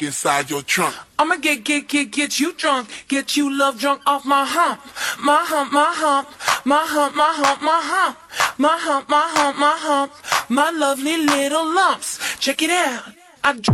inside your trunk. I'ma get you drunk, get you love drunk off my hump, my hump, my hump, my hump, my hump, my hump, my hump, my hump, my hump, my lovely little lumps. Check it out.